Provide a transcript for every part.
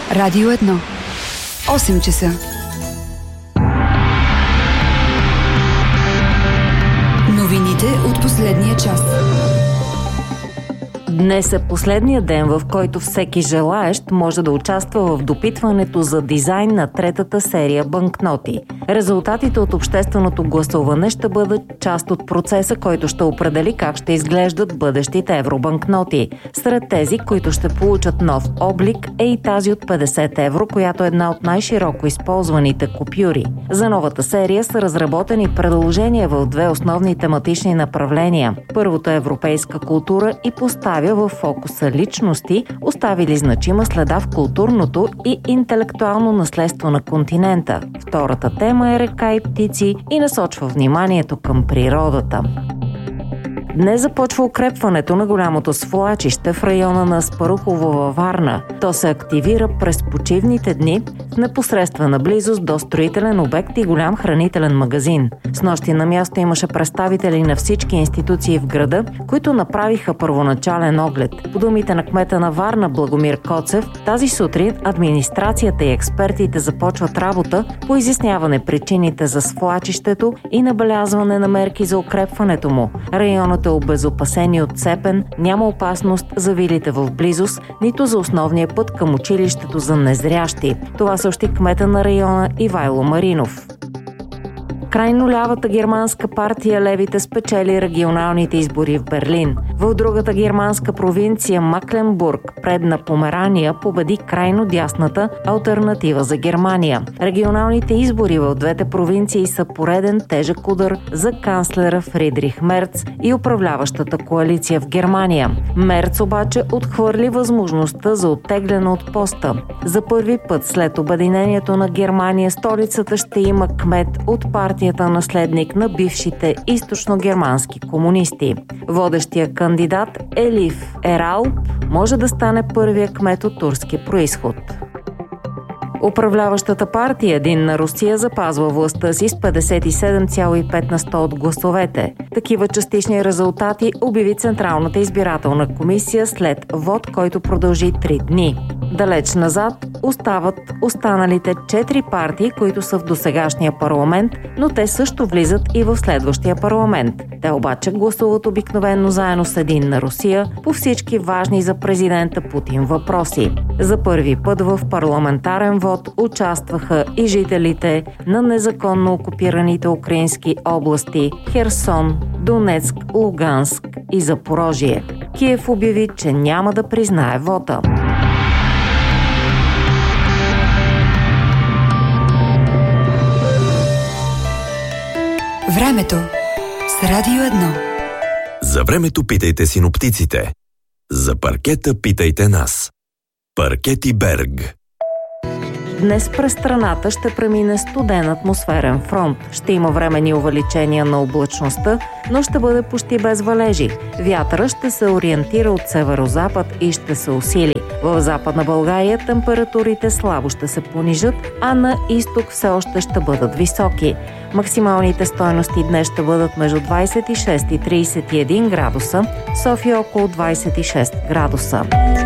Радио 1. 8 часа. Новините от последния час. Днес е последния ден, в който всеки желаещ може да участва в допитването за дизайн на третата серия банкноти. Резултатите от общественото гласуване ще бъдат част от процеса, който ще определи как ще изглеждат бъдещите евробанкноти. Сред тези, които ще получат нов облик, е и тази от 50 евро, която е една от най-широко използваните купюри. За новата серия са разработени предложения в две основни тематични направления. Първото е европейска култура и поставя в фокуса личности, оставили значима следа в културното и интелектуално наследство на континента. Втората тема е река и птици и насочва вниманието към природата. Днес започва укрепването на голямото свлачище в района на Аспарухово във Варна. То се активира през почивните дни в непосредствена близост до строителен обект и голям хранителен магазин. Снощи на място имаше представители на всички институции в града, които направиха първоначален оглед. По думите на кмета на Варна Благомир Коцев, тази сутрин администрацията и експертите започват работа по изясняване причините за свлачището и набелязване на мерки за укрепването му. Районът е обезопасен и отцепен, няма опасност за вилите в близост, нито за основния път към училището за незрящи. Това съобщи кмета на района Ивайло Маринов. Крайно лявата германска партия Левите спечели регионалните избори в Берлин. В другата германска провинция Макленбург, предна Померания, победи крайно дясната Алтернатива за Германия. Регионалните избори в двете провинции са пореден тежък удар за канцлера Фридрих Мерц и управляващата коалиция в Германия. Мерц обаче отхвърли възможността за оттегляне от поста. За първи път след обединението на Германия столицата ще има кмет от партията наследник на бившите източно-германски комунисти. Водещия кандидат Елиф Ерал може да стане първия кмет от турски произход. Управляващата партия Единна Русия запазва властта си с 57,5% от гласовете. Такива частични резултати обяви Централната избирателна комисия след вод, който продължи 3 дни. Далеч назад остават останалите 4 партии, които са в досегашния парламент, но те също влизат и в следващия парламент. Те обаче гласуват обикновено заедно с Единна Русия по всички важни за президента Путин въпроси. За първи път в парламентарен вод участваха и жителите на незаконно окупираните украински области Херсон, Донецк, Луганск и Запорожие. Киев обяви, че няма да признае вота. Времето с Радио 1. За времето питайте синоптиците. За паркета питайте нас. Паркети Берг. Днес през страната ще премине студен атмосферен фронт. Ще има временни увеличения на облачността, но ще бъде почти без валежи. Вятъра ще се ориентира от северозапад и ще се усили. В Западна България температурите слабо ще се понижат, а на изток все още ще бъдат високи. Максималните стойности днес ще бъдат между 26 и 31 градуса, София около 26 градуса.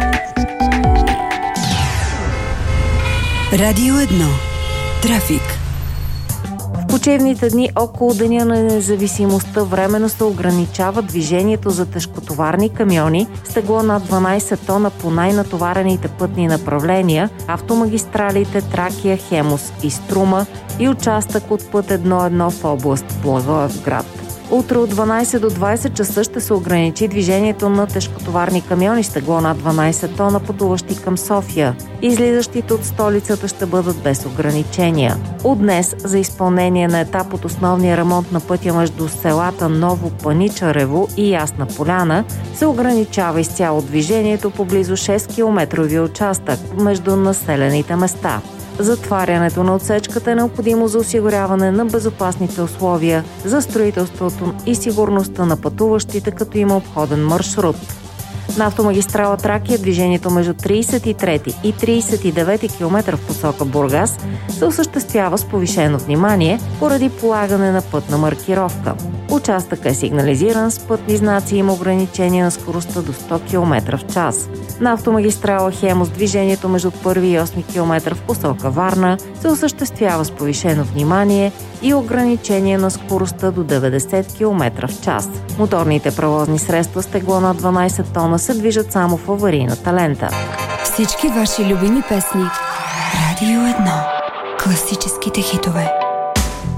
Радио 1. Трафик. В почивните дни около Деня на независимостта временно се ограничава движението за тежкотоварни камиони с тегло над 12 тона по най-натоварените пътни направления, автомагистралите Тракия, Хемус и Струма и участък от път 1.1 в област Благоевград. Утре от 12 до 20 часа ще се ограничи движението на тежкотоварни камиони с тегло над 12 тона, пътуващи към София. Излизащите от столицата ще бъдат без ограничения. От днес за изпълнение на етап от основния ремонт на пътя между селата Ново Паничарево и Ясна поляна се ограничава изцяло движението по близо 6-километрови участък между населените места. Затварянето на отсечката е необходимо за осигуряване на безопасните условия за строителството и сигурността на пътуващите, като има обходен маршрут. На автомагистрала Тракия движението между 33 и 39 км в посока Бургас се осъществява с повишено внимание поради полагане на пътна маркировка. Участъкът е сигнализиран с пътни знаци и има ограничение на скоростта до 100 км в час. На автомагистрала Хемус движението между 1 и 8 км в посока Варна се осъществява с повишено внимание и ограничение на скоростта до 90 км в час. Моторните превозни средства с тегло на 12 тона се движат само в аварийната лента. Всички ваши любими песни. Радио 1. Класическите хитове.